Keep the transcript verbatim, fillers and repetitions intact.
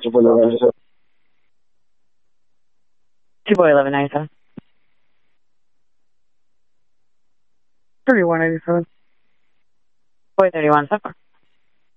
two boy eleven ninety-seven. two boy eleven ninety-seven. thirty-one eighty-seven. Boy thirty-one, so far.